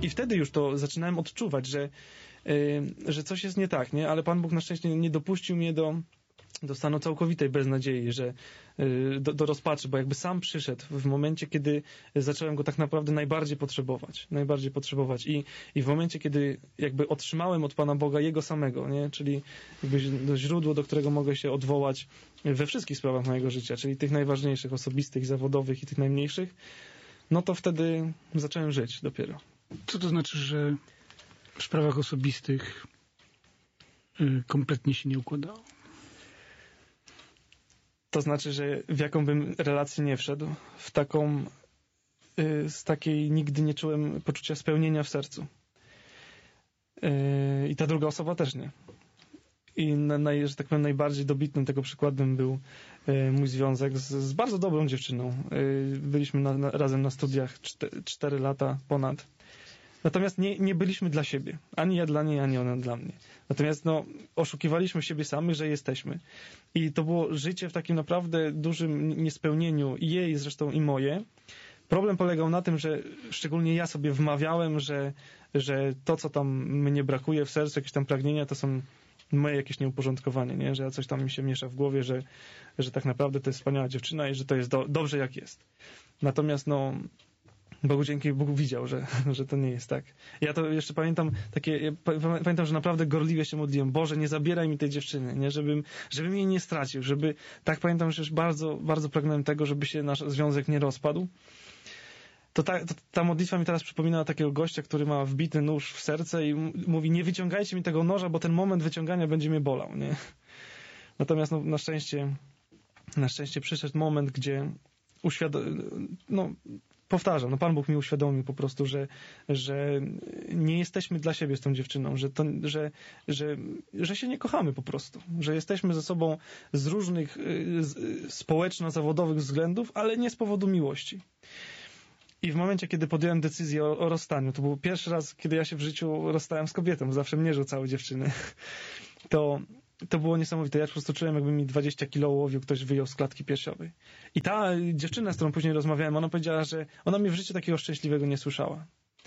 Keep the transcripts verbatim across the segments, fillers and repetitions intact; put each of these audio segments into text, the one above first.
I wtedy już to zaczynałem odczuwać, że, yy, że coś jest nie tak, nie? Ale Pan Bóg na szczęście nie dopuścił mnie do, do stanu całkowitej beznadziei, że, yy, do, do rozpaczy, bo jakby sam przyszedł w momencie, kiedy zacząłem go tak naprawdę najbardziej potrzebować. Najbardziej potrzebować. I, i w momencie, kiedy jakby otrzymałem od Pana Boga Jego samego, nie? Czyli jakby źródło, do którego mogę się odwołać we wszystkich sprawach mojego życia, czyli tych najważniejszych, osobistych, zawodowych i tych najmniejszych, no to wtedy zacząłem żyć dopiero. Co to znaczy, że w sprawach osobistych y, kompletnie się nie układało? To znaczy, że w jaką bym relację nie wszedł, w taką, y, z takiej nigdy nie czułem poczucia spełnienia w sercu. Y, I ta druga osoba też nie. I na, naj, że tak powiem, najbardziej dobitnym tego przykładem był y, mój związek z, z bardzo dobrą dziewczyną. Y, byliśmy na, na, razem na studiach cztery lata ponad. Natomiast nie, nie byliśmy dla siebie. Ani ja dla niej, ani ona dla mnie. Natomiast no, oszukiwaliśmy siebie samych, że jesteśmy. I to było życie w takim naprawdę dużym niespełnieniu. I jej zresztą, i moje. Problem polegał na tym, że szczególnie ja sobie wmawiałem, że, że to, co tam mnie brakuje w sercu, jakieś tam pragnienia, to są moje jakieś nieuporządkowanie, nie? Że coś tam mi się miesza w głowie, że, że tak naprawdę to jest wspaniała dziewczyna i że to jest do, dobrze jak jest. Natomiast no Bogu dzięki, Bóg widział, że, że to nie jest tak. Ja to jeszcze pamiętam takie, ja pamiętam, że naprawdę gorliwie się modliłem. Boże, nie zabieraj mi tej dziewczyny, nie? Żebym, żebym jej nie stracił, żeby, tak pamiętam, że już bardzo, bardzo pragnąłem tego, żeby się nasz związek nie rozpadł. To ta, to ta modlitwa mi teraz przypomina takiego gościa, który ma wbity nóż w serce i mówi, nie wyciągajcie mi tego noża, bo ten moment wyciągania będzie mnie bolał, nie? Natomiast no, na szczęście, na szczęście przyszedł moment, gdzie uświadom... no, powtarzam, no Pan Bóg mi uświadomił po prostu, że, że nie jesteśmy dla siebie z tą dziewczyną, że, to, że, że, że się nie kochamy po prostu, że jesteśmy ze sobą z różnych społeczno-zawodowych względów, ale nie z powodu miłości. I w momencie, kiedy podjąłem decyzję o, o rozstaniu, to był pierwszy raz, kiedy ja się w życiu rozstałem z kobietą, zawsze mnie rzucały dziewczyny, to, to było niesamowite. Ja po prostu czułem, jakby mi dwadzieścia kilo ołowiu ktoś wyjął z klatki piersiowej. I ta dziewczyna, z którą później rozmawiałem, ona powiedziała, że ona mnie w życiu takiego szczęśliwego nie słyszała.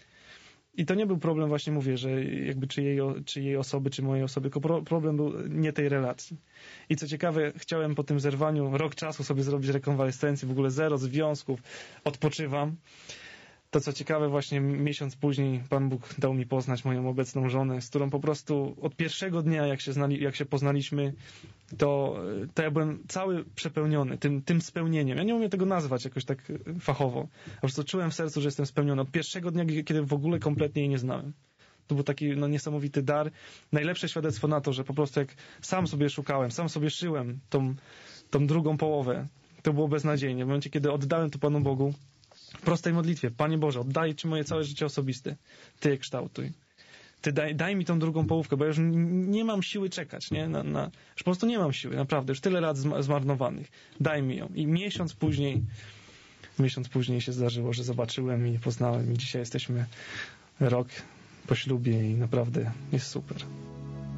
I to nie był problem, właśnie mówię, że jakby czy jej, czy jej osoby, czy mojej osoby, tylko pro, problem był nie tej relacji. I co ciekawe, chciałem po tym zerwaniu rok czasu sobie zrobić rekonwalescencję, w ogóle zero związków, odpoczywam. To co ciekawe, właśnie miesiąc później Pan Bóg dał mi poznać moją obecną żonę, z którą po prostu od pierwszego dnia, jak się, znali, jak się poznaliśmy, to, to ja byłem cały przepełniony tym, tym spełnieniem. Ja nie umiem tego nazwać jakoś tak fachowo. Po prostu czułem w sercu, że jestem spełniony. Od pierwszego dnia, kiedy w ogóle kompletnie jej nie znałem. To był taki no, niesamowity dar. Najlepsze świadectwo na to, że po prostu jak sam sobie szukałem, sam sobie szyłem tą, tą drugą połowę, to było beznadziejnie. W momencie, kiedy oddałem to Panu Bogu, w prostej modlitwie, Panie Boże, oddaję Ci moje całe życie osobiste. Ty je kształtuj. Ty daj, daj mi tą drugą połówkę, bo ja już nie mam siły czekać, nie? Na, na, już po prostu nie mam siły, naprawdę. Już tyle lat zmarnowanych. Daj mi ją. I miesiąc później, miesiąc później się zdarzyło, że zobaczyłem i poznałem i dzisiaj jesteśmy rok po ślubie i naprawdę jest super.